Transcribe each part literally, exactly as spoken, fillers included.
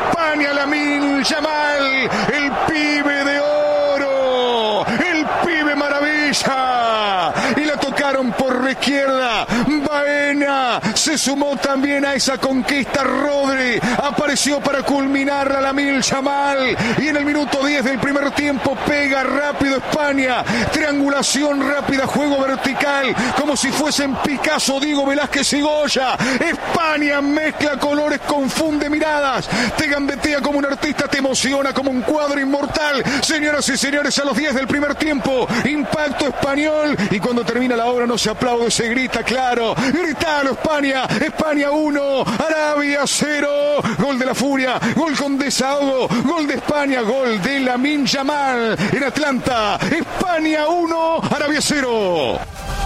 España, Lamine Yamal, el pibe de oro, el pibe maravilla. Y la tocaron por la izquierda. Baena se sumó también a esa conquista. Rodri apareció para culminarla, Lamine Yamal. Y en el minuto diez del primer tiempo pega rápido España. Triangulación rápida, juego vertical, como si fuesen Picasso, Diego Velázquez y Goya. España mezcla colores, confunde miradas, te gambetea como un artista, te emociona como un cuadro inmortal. Señoras y señores, a los diez del primer tiempo, impacto español. Y cuando termina la obra no se aplaude, se grita, claro. Gritalo, España. España uno, Arabia cero. Gol de la Furia, gol con desahogo, gol de España, gol de Lamine Yamal en Atlanta. España uno, Arabia cero.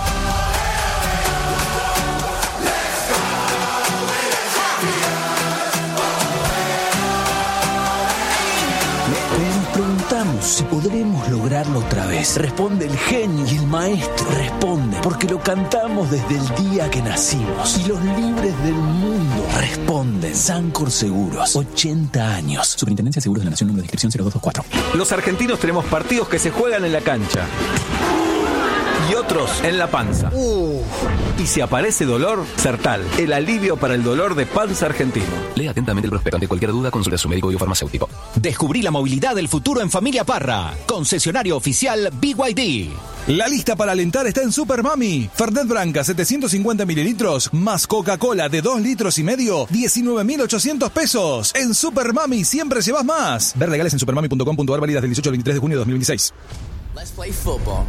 Preguntamos si podremos lograrlo otra vez. Responde el genio y el maestro. Responde porque lo cantamos desde el día que nacimos. Y los libres del mundo responden. Sancor Seguros, ochenta años. Superintendencia de Seguros de la Nación, número de inscripción cero dos dos cuatro. Los argentinos tenemos partidos que se juegan en la cancha y otros en la panza. Uh. Y si aparece dolor, Sertal, el alivio para el dolor de panza argentino. Lea atentamente el prospecto. Ante cualquier duda, consulte a su médico biofarmacéutico. Descubrí la movilidad del futuro en Familia Parra. Concesionario oficial B Y D. La lista para alentar está en Super Mami. Fernet Branca setecientos cincuenta mililitros más Coca-Cola de dos litros y medio, diecinueve mil ochocientos pesos. En Super Mami siempre llevas más. Ver legales en supermami punto com punto ar, válidas del dieciocho al veintitrés de junio de dos mil veintiséis. Let's play football.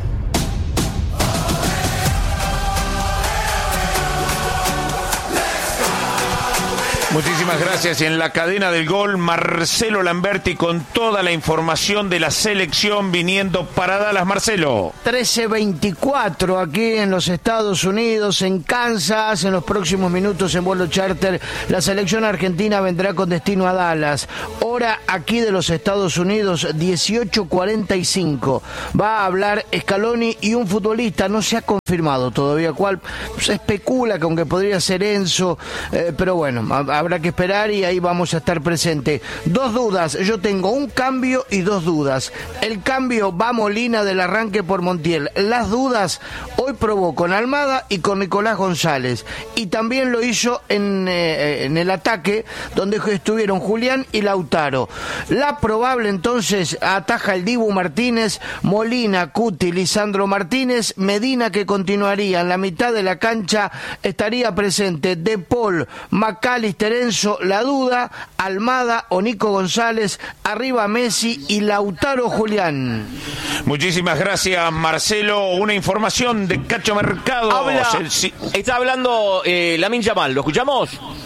Muchísimas gracias. Y en la cadena del gol, Marcelo Lamberti con toda la información de la selección viniendo para Dallas. Marcelo. trece veinticuatro aquí en los Estados Unidos, en Kansas. En los próximos minutos en vuelo charter, la selección argentina vendrá con destino a Dallas. Hora aquí de los Estados Unidos, dieciocho cuarenta y cinco. Va a hablar Scaloni y un futbolista, no se ha confirmado todavía cuál. Se especula que aunque podría ser Enzo, eh, pero bueno, a, habrá que esperar y ahí vamos a estar presente. Dos dudas, yo tengo un cambio y dos dudas. El cambio va Molina del arranque por Montiel. Las dudas hoy probó con Almada y con Nicolás González. Y también lo hizo en, eh, en el ataque, donde estuvieron Julián y Lautaro. La probable entonces ataja el Dibu Martínez, Molina, Cuti, Lisandro Martínez, Medina, que continuaría en la mitad de la cancha, estaría presente De Paul, McAllister, Enzo, la duda, Almada o Nico González, arriba Messi y Lautaro Julián. Muchísimas gracias, Marcelo. Una información de Cacho Mercado. Habla, está hablando eh, Lamine Yamal, ¿lo escuchamos?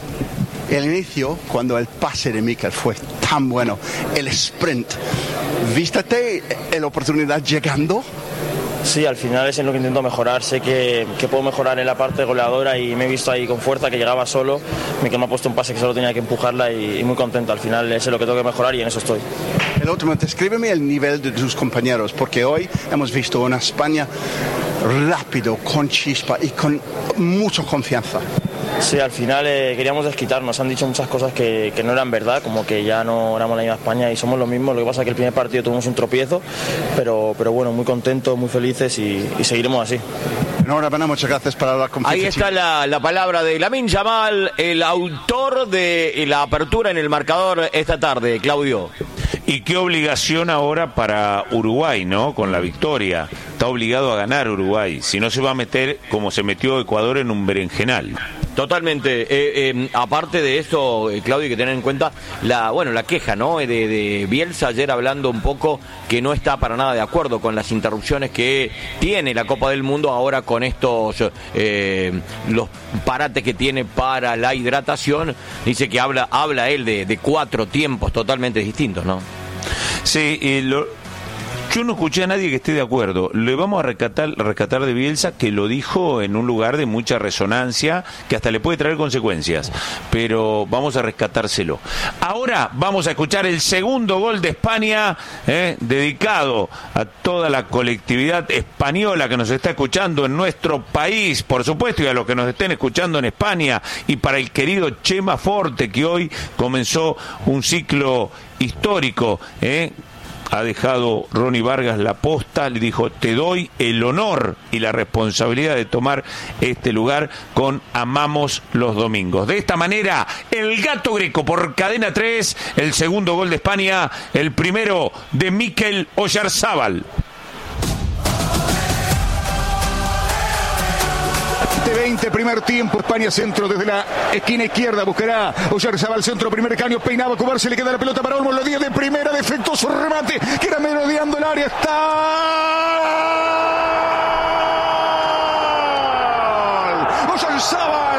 El inicio, cuando el pase de Mikel fue tan bueno, el sprint, ¿vístete la oportunidad llegando? Sí, al final es en lo que intento mejorar. Sé que, que puedo mejorar en la parte goleadora y me he visto ahí con fuerza, que llegaba solo. Mikel me ha puesto un pase que solo tenía que empujarla y, y muy contento. Al final es lo que tengo que mejorar y en eso estoy. El último, descríbeme el nivel de tus compañeros, porque hoy hemos visto una España rápido, con chispa y con mucha confianza. Sí, al final eh, queríamos desquitarnos. Han dicho muchas cosas que, que no eran verdad, como que ya no éramos la misma España y somos lo mismo. Lo que pasa es que el primer partido tuvimos un tropiezo, pero, pero bueno, muy contentos, muy felices y, y seguiremos así. Enhorabuena, muchas gracias por hablar con Ahí está la, la palabra de Lamine Yamal, el autor de la apertura en el marcador esta tarde, Claudio. Y qué obligación ahora para Uruguay, ¿no? Con la victoria. Está obligado a ganar Uruguay. Si no se va a meter, como se metió Ecuador, en un berenjenal. Totalmente. Eh, eh, aparte de eso, eh, Claudio, hay que tener en cuenta la, bueno, la queja, ¿no? De, de Bielsa ayer hablando un poco que no está para nada de acuerdo con las interrupciones que tiene la Copa del Mundo ahora con estos eh, los parates que tiene para la hidratación. Dice que habla, habla él de, de cuatro tiempos totalmente distintos, ¿no? Sí, y lo... Yo no escuché a nadie que esté de acuerdo. Le vamos a rescatar, rescatar de Bielsa, que lo dijo en un lugar de mucha resonancia, que hasta le puede traer consecuencias, pero vamos a rescatárselo. Ahora vamos a escuchar el segundo gol de España, eh, dedicado a toda la colectividad española que nos está escuchando en nuestro país, por supuesto, y a los que nos estén escuchando en España, y para el querido Chema Forte, que hoy comenzó un ciclo histórico, eh, ha dejado Ronnie Vargas la posta, le dijo: te doy el honor y la responsabilidad de tomar este lugar con Amamos los Domingos. De esta manera, el Gato Greco por Cadena tres, el segundo gol de España, el primero de Mikel Oyarzábal. veinte, primer tiempo, España centro desde la esquina izquierda, buscará Oyarzábal, centro, primer caño, peinaba a Cubar, se le queda la pelota para Olmo, lo dio de primera, defectuoso remate, que era merodeando el área, está Oyarzábal,